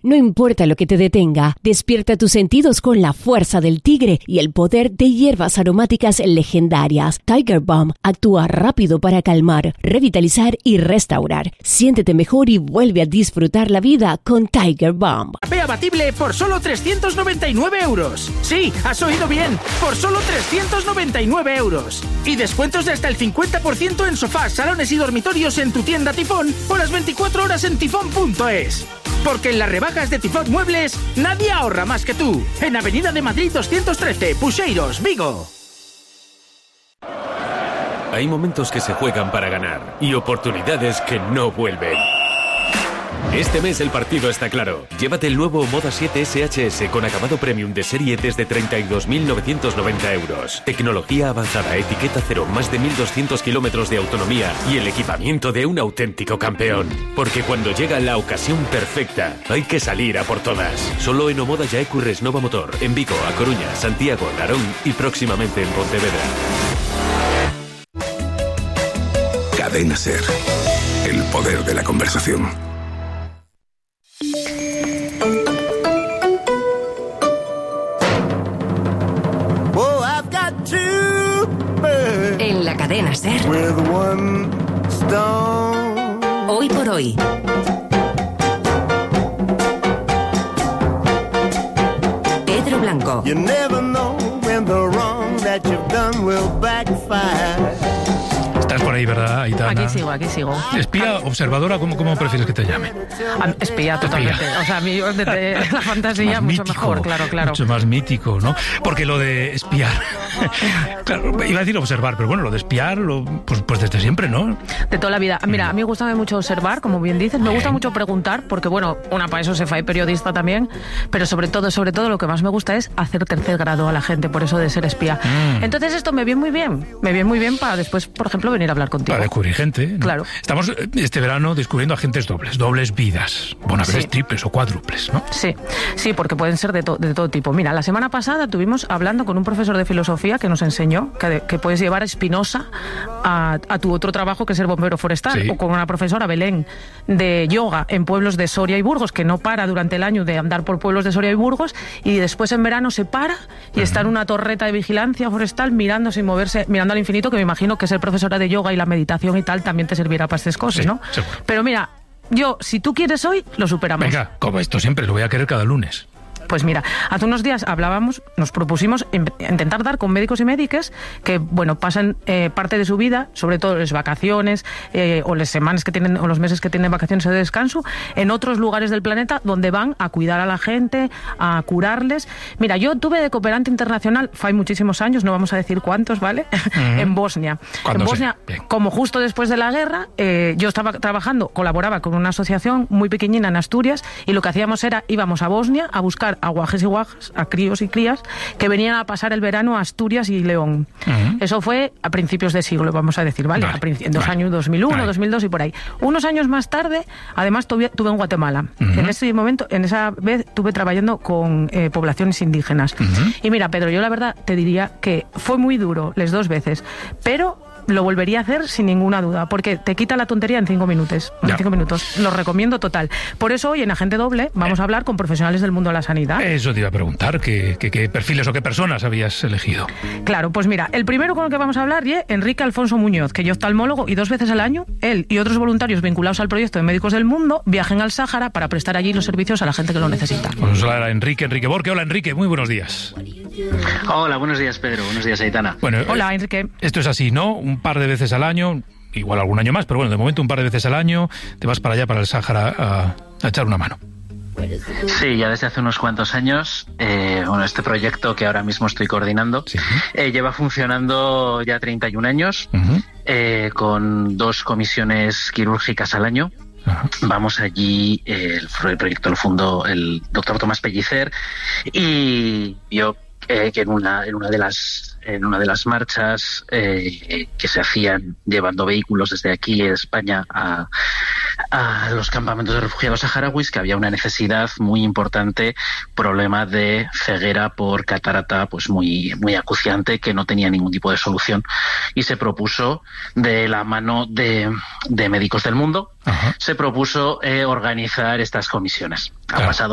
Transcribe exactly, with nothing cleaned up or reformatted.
No importa lo que te detenga, despierta tus sentidos con la fuerza del tigre y el poder de hierbas aromáticas legendarias. Tiger Balm actúa rápido para calmar, revitalizar y restaurar. Siéntete mejor y vuelve a disfrutar la vida con Tiger Balm. Ve abatible por solo trescientos noventa y nueve euros. Sí, has oído bien, por solo trescientos noventa y nueve euros. Y descuentos de hasta el cincuenta por ciento en sofás, salones y dormitorios en tu tienda Tifón o las veinticuatro horas en tifón punto es. Porque en las rebajas de Tifón Muebles nadie ahorra más que tú. En Avenida de Madrid doscientos trece, Puxeiros, Vigo. Hay momentos que se juegan para ganar y oportunidades que no vuelven. Este mes el partido está claro. Llévate el nuevo Moda siete S H S con acabado premium de serie desde treinta y dos mil novecientos noventa euros. Tecnología avanzada, etiqueta cero, más de mil doscientos kilómetros de autonomía y el equipamiento de un auténtico campeón. Porque cuando llega la ocasión perfecta, hay que salir a por todas. Solo en Omoda Yaecu Resnova Motor, en Vigo, A Coruña, Santiago, Narón y próximamente en Pontevedra. Cadena SER. El poder de la conversación. En la cadena SER. Hoy por hoy. Pedro Blanco. You never know when the wrong that you've done will backfire. Estás por ahí, ¿verdad, Aitana? Aquí sigo, aquí sigo. Espía, observadora, ¿cómo, cómo prefieres que te llame? A, espía, totalmente. Espía. O sea, a mí desde la fantasía mucho mítico, mejor, claro, claro. Mucho más mítico, ¿no? Porque lo de espiar... claro, iba a decir observar, pero bueno, lo de espiar, lo, pues, pues desde siempre, ¿no? De toda la vida. Mira, a mí me gusta mucho observar, como bien dices. Me gusta mucho preguntar, porque bueno, una para eso se fue periodista también, pero sobre todo, sobre todo lo que más me gusta es hacer tercer grado a la gente, por eso de ser espía. Mm. Entonces esto me viene muy bien. Me viene muy bien para después, por ejemplo, venir a hablar contigo. Para descubrir gente, ¿no? Claro. Estamos este verano descubriendo agentes dobles, dobles vidas, bueno, a veces sí. Triples o cuádruples, ¿no? Sí, sí, porque pueden ser de, to- de todo tipo. Mira, la semana pasada estuvimos hablando con un profesor de filosofía que nos enseñó que, que puedes llevar a Spinoza a, a tu otro trabajo, que es ser bombero forestal, sí. O con una profesora, Belén, de yoga en pueblos de Soria y Burgos, que no para durante el año de andar por pueblos de Soria y Burgos, y después en verano se para y uh-huh. está en una torreta de vigilancia forestal mirando sin moverse, mirando al infinito, que me imagino que ser profesora de yoga y la meditación y tal también te servirá para estas cosas, sí, ¿no? Seguro. Pero mira, yo, si tú quieres hoy, lo superamos. Venga, como esto siempre, lo voy a querer cada lunes. Pues mira, hace unos días hablábamos, nos propusimos intentar dar con médicos y médicas que, bueno, pasan eh, parte de su vida, sobre todo las vacaciones eh, o las semanas que tienen o los meses que tienen vacaciones o de descanso, en otros lugares del planeta donde van a cuidar a la gente, a curarles. Mira, yo tuve de cooperante internacional, fue muchísimos años, no vamos a decir cuántos, ¿vale? Uh-huh. En Bosnia. En Bosnia, como justo después de la guerra, eh, yo estaba trabajando, colaboraba con una asociación muy pequeñina en Asturias y lo que hacíamos era, íbamos a Bosnia a buscar a guajes y guajas, a críos y crías que venían a pasar el verano a Asturias y León. Uh-huh. Eso fue a principios de siglo, vamos a decir, ¿vale? Vale. A princi- en los vale. años dos mil uno, vale. dos mil dos y por ahí. Unos años más tarde, además, tuve, tuve en Guatemala. Uh-huh. En ese momento, en esa vez, estuve trabajando con eh, poblaciones indígenas. Uh-huh. Y mira, Pedro, yo la verdad te diría que fue muy duro las dos veces, pero lo volvería a hacer sin ninguna duda, porque te quita la tontería en cinco minutos. En ya. cinco minutos. Lo recomiendo total. Por eso hoy en Agente Doble vamos eh. a hablar con profesionales del mundo de la sanidad. Eso te iba a preguntar, ¿qué, qué, qué perfiles o qué personas habías elegido? Claro, pues mira, el primero con el que vamos a hablar es Enrique Alfonso Muñoz, que es oftalmólogo y dos veces al año, él y otros voluntarios vinculados al proyecto de Médicos del Mundo viajen al Sáhara para prestar allí los servicios a la gente que lo necesita. Vamos a hablar a Enrique, Enrique Borque. Hola, Enrique, muy buenos días. Hola, buenos días, Pedro. Buenos días, Aitana. Bueno, hola, Enrique. Esto es así, ¿no? Un par de veces al año, igual algún año más, pero bueno, de momento un par de veces al año te vas para allá, para el Sáhara, a, a echar una mano. Sí, ya desde hace unos cuantos años, eh, bueno, este proyecto que ahora mismo estoy coordinando, sí. eh, lleva funcionando ya treinta y un años, uh-huh. eh, con dos comisiones quirúrgicas al año. Ajá. Vamos allí, eh, el, el proyecto lo fundó el doctor Tomás Pellicer y yo eh, que en una, en una de las en una de las marchas eh, que se hacían llevando vehículos desde aquí de España a, a los campamentos de refugiados saharauis, que había una necesidad muy importante, problema de ceguera por catarata pues muy, muy acuciante, que no tenía ningún tipo de solución, y se propuso de la mano de, de Médicos del Mundo, Ajá. se propuso eh, organizar estas comisiones. Ha claro. pasado